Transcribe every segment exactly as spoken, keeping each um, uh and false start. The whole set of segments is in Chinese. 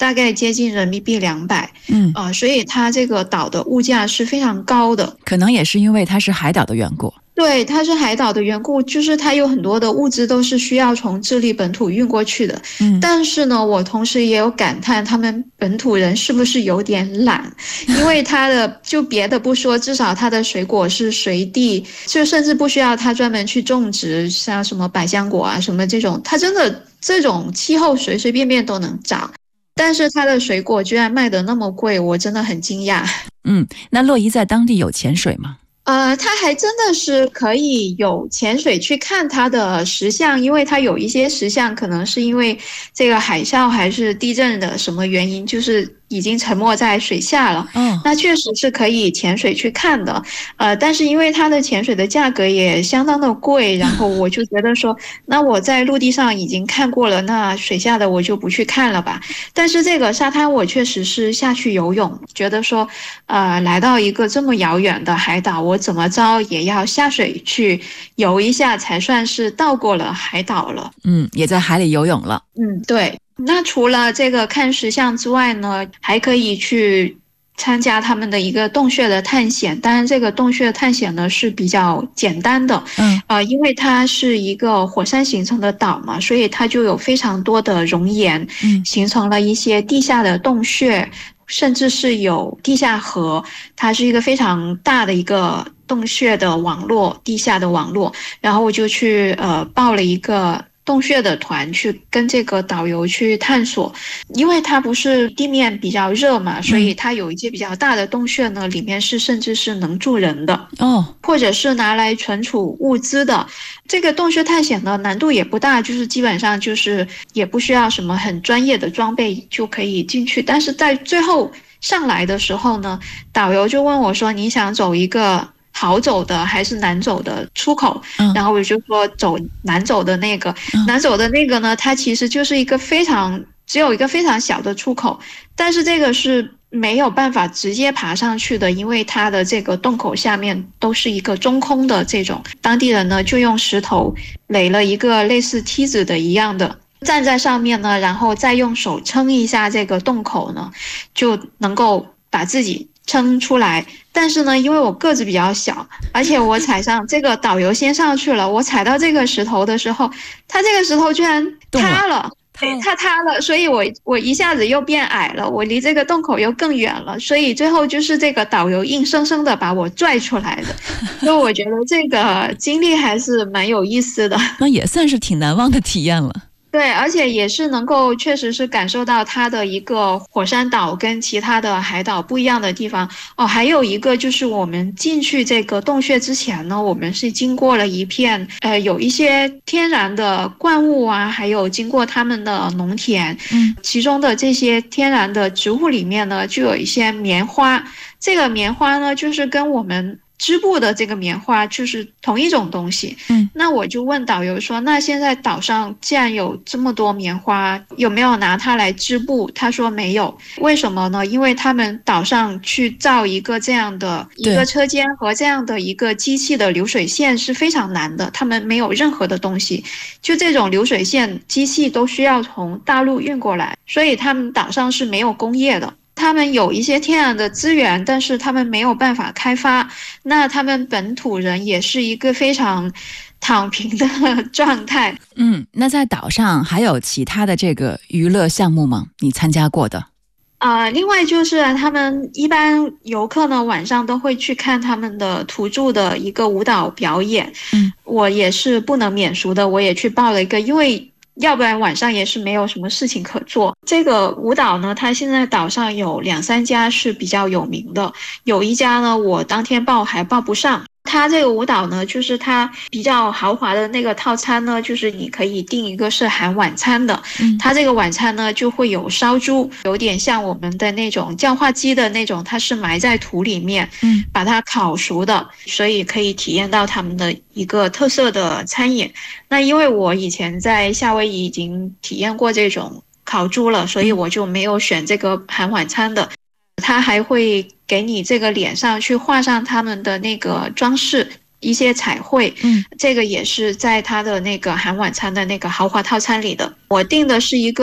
大概接近人民币两百， 嗯， 呃，所以它这个岛的物价是非常高的。 可能也是因为它是海岛的缘故。 对，它是海岛的缘故，就是它有很多的物资都是需要从智利本土运过去的。 嗯， 但是呢，我同时也有感叹，他们本土人是不是有点懒？因为它的就别的不说，至少它的水果是随地，就甚至不需要它专门去种植，像什么百香果啊什么这种，它真的这种气候随随便便都能长。但是它的水果居然卖得那么贵，我真的很惊讶。 嗯，那洛伊在当地有潜水吗？ 呃，它还真的是可以有潜水去看它的石像，因为它有一些石像可能是因为这个海啸还是地震的什么原因，就是已经沉没在水下了。 哦， 那确实是可以潜水去看的。呃，但是因为它的潜水的价格也相当的贵，然后我就觉得说，那我在陆地上已经看过了，那水下的我就不去看了吧。但是这个沙滩我确实是下去游泳，觉得说，呃，来到一个这么遥远的海岛，我怎么着也要下水去游一下，才算是到过了海岛了。 嗯，也在海里游泳了。 嗯，对。那除了这个看石像之外呢，还可以去参加他们的一个洞穴的探险。当然，这个洞穴探险呢是比较简单的， 嗯， 呃，因为它是一个火山形成的岛嘛，所以它就有非常多的熔岩， 嗯， 形成了一些地下的洞穴，甚至是有地下河。它是一个非常大的一个洞穴的网络，地下的网络。然后我就去呃报了一个洞穴的团去跟这个导游去探索，因为它不是地面比较热嘛，所以它有一些比较大的洞穴呢，里面是甚至是能住人的哦， 或者是拿来存储物资的。这个洞穴探险呢难度也不大，就是基本上就是也不需要什么很专业的装备就可以进去。但是在最后上来的时候呢，导游就问我说，你想走一个好走的还是难走的出口？ 嗯， 然后我就说走难走的那个。 嗯， 难走的那个呢，它其实就是一个非常只有一个非常小的出口，但是这个是没有办法直接爬上去的，因为它的这个洞口下面都是一个中空的这种。当地人呢就用石头垒了一个类似梯子的一样的，站在上面呢，然后再用手撑一下这个洞口呢，就能够把自己撑出来。但是呢，因为我个子比较小，而且我踩上这个导游先上去了，我踩到这个石头的时候，它这个石头居然塌了。对，它塌了，所以我我一下子又变矮了，我离这个洞口又更远了，所以最后就是这个导游硬生生的把我拽出来的。所以我觉得这个经历还是蛮有意思的， 那也算是挺难忘的体验了。 对，而且也是能够确实是感受到它的一个火山岛跟其他的海岛不一样的地方哦。还有一个就是我们进去这个洞穴之前呢，我们是经过了一片呃有一些天然的灌木啊，还有经过他们的农田， 嗯， 其中的这些天然的植物里面呢，就有一些棉花。这个棉花呢，就是跟我们织布的这个棉花就是同一种东西。 嗯， 那我就问导游说，那现在岛上既然有这么多棉花，有没有拿它来织布？他说没有。为什么呢？因为他们岛上去造一个这样的一个车间和这样的一个机器的流水线是非常难的，他们没有任何的东西，就这种流水线机器都需要从大陆运过来，所以他们岛上是没有工业的。他们有一些天然的资源，但是他们没有办法开发。那他们本土人也是一个非常躺平的状态。 嗯，那在岛上还有其他的这个娱乐项目吗？你参加过的？ 呃，另外就是他们一般游客呢晚上都会去看他们的土著的一个舞蹈表演。 嗯， 我也是不能免俗的，我也去报了一个，因为要不然晚上也是没有什么事情可做。这个舞蹈呢，它现在岛上有两三家是比较有名的，有一家呢我当天报还报不上。它这个舞蹈呢，就是它比较豪华的那个套餐呢，就是你可以订一个是含晚餐的。 嗯， 它这个晚餐呢就会有烧猪，有点像我们的那种叫化鸡的那种，它是埋在土里面， 嗯， 把它烤熟的，所以可以体验到他们的一个特色的餐饮。那因为我以前在夏威夷已经体验过这种烤猪了，所以我就没有选这个含晚餐的。他还会给你这个脸上去画上他们的那个装饰，一些彩绘。 嗯， 这个也是在他的那个含晚餐的那个豪华套餐里的。我订的是一个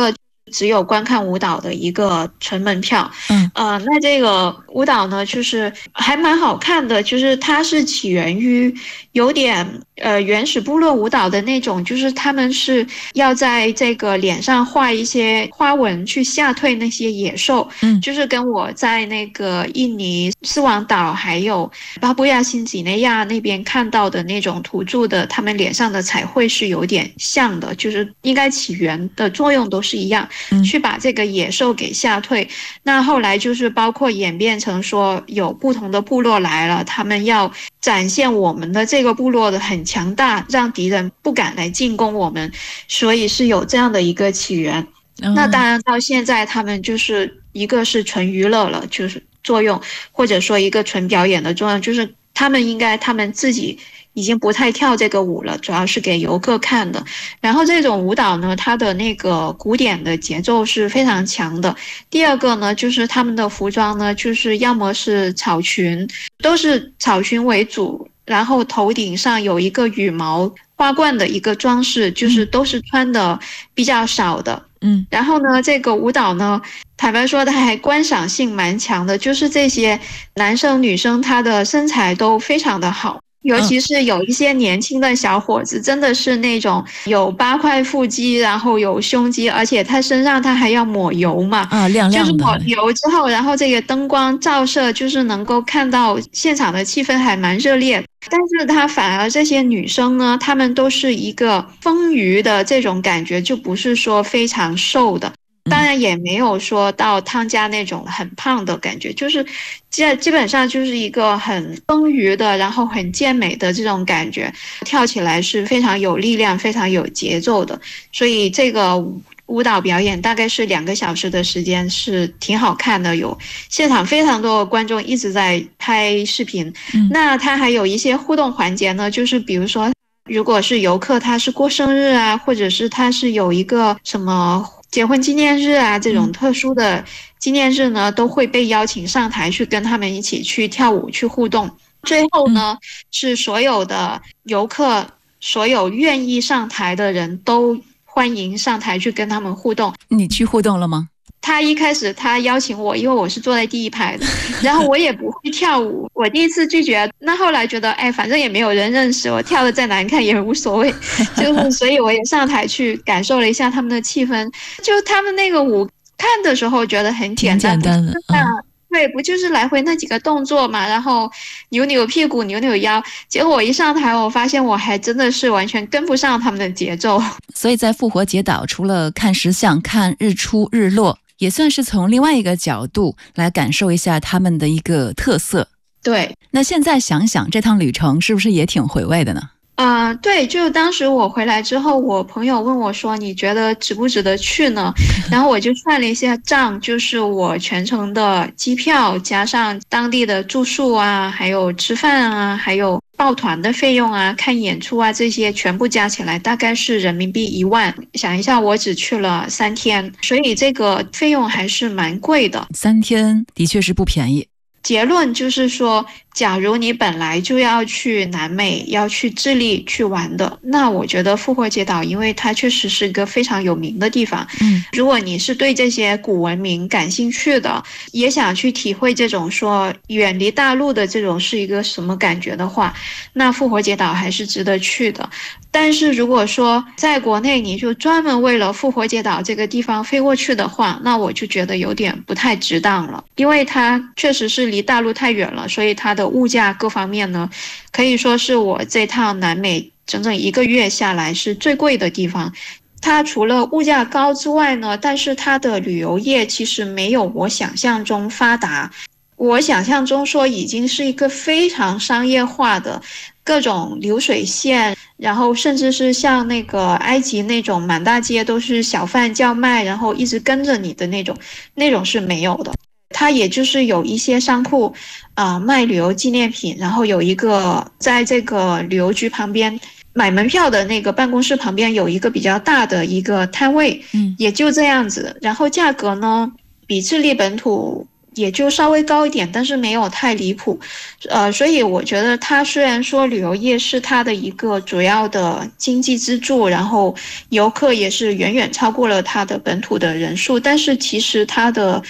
只有观看舞蹈的一个纯门票。 嗯， 呃，那这个舞蹈呢，就是还蛮好看的，就是它是起源于有点呃原始部落舞蹈的那种，就是他们是要在这个脸上画一些花纹去吓退那些野兽。 嗯， 就是跟我在那个印尼斯旺岛还有巴布亚新几内亚那边看到的那种土著的他们脸上的彩绘是有点像的，就是应该起源的作用都是一样， 嗯， 去把这个野兽给吓退。那后来就是包括演变成说有不同的部落来了，他们要展现我们的这个部落的很强大，让敌人不敢来进攻我们，所以是有这样的一个起源。 哦， 那当然到现在他们就是一个是纯娱乐了，就是作用，或者说一个纯表演的作用，就是他们应该他们自己已经不太跳这个舞了，主要是给游客看的。然后这种舞蹈呢，它的那个古典的节奏是非常强的。第二个呢，就是他们的服装呢，就是要么是草裙，都是草裙为主，然后头顶上有一个羽毛花冠的一个装饰，就是都是穿的比较少的。 嗯， 然后呢，这个舞蹈呢，坦白说它还观赏性蛮强的，就是这些男生女生他的身材都非常的好。尤其是有一些年轻的小伙子，真的是那种有八块腹肌，然后有胸肌，而且他身上他还要抹油嘛， 啊，亮亮的， 就是抹油之后，然后这个灯光照射，就是能够看到现场的气氛还蛮热烈。但是他反而这些女生呢，她们都是一个丰腴的这种感觉，就不是说非常瘦的。当然也没有说到汤家那种很胖的感觉，就是基基本上就是一个很丰腴的，然后很健美的这种感觉，跳起来是非常有力量、非常有节奏的。所以这个舞蹈表演大概是两个小时的时间，是挺好看的，有现场非常多的观众一直在拍视频。 嗯， 那它还有一些互动环节呢，就是比如说如果是游客他是过生日啊，或者是他是有一个什么结婚纪念日啊，这种特殊的纪念日呢，都会被邀请上台去跟他们一起去跳舞去互动。最后呢，是所有的游客，所有愿意上台的人都欢迎上台去跟他们互动。 你去互动了吗？ 他一开始他邀请我，因为我是坐在第一排的，然后我也不会跳舞，我第一次拒绝。那后来觉得，哎，反正也没有人认识我，跳的再难看也无所谓，就是所以我也上台去感受了一下他们的气氛。就他们那个舞看的时候觉得很简单， 挺简单的， 嗯，对，不就是来回那几个动作嘛，然后扭扭屁股、扭扭腰。结果我一上台，我发现我还真的是完全跟不上他们的节奏。 所以在复活节岛，除了看石像、看日出日落，也算是从另外一个角度来感受一下他们的一个特色。 对， 那现在想想，这趟旅程是不是也挺回味的呢？ 啊、呃，对，就当时我回来之后，我朋友问我说：“你觉得值不值得去呢？”然后我就算了一下账，就是我全程的机票加上当地的住宿啊，还有吃饭啊，还有报团的费用啊，看演出啊，这些全部加起来大概是人民币一万。想一下，我只去了三天，所以这个费用还是蛮贵的。 三天的确是不便宜。 结论就是说，假如你本来就要去南美，要去智利去玩的，那我觉得复活节岛，因为它确实是一个非常有名的地方。 嗯， 如果你是对这些古文明感兴趣的，也想去体会这种说远离大陆的这种是一个什么感觉的话，那复活节岛还是值得去的。但是如果说在国内你就专门为了复活节岛这个地方飞过去的话，那我就觉得有点不太值当了，因为它确实是离大陆太远了，所以它的物价各方面呢，可以说是我这趟南美整整一个月下来是最贵的地方。它除了物价高之外呢，但是它的旅游业其实没有我想象中发达。我想象中说已经是一个非常商业化的各种流水线，然后甚至是像那个埃及那种满大街都是小贩叫卖，然后一直跟着你的那种，那种是没有的。它也就是有一些商铺啊、呃、卖旅游纪念品，然后有一个在这个旅游局旁边买门票的那个办公室旁边有一个比较大的一个摊位， 嗯， 也就这样子。然后价格呢比智利本土也就稍微高一点，但是没有太离谱。呃，所以我觉得它虽然说旅游业是它的一个主要的经济支柱，然后游客也是远远超过了它的本土的人数，但是其实它的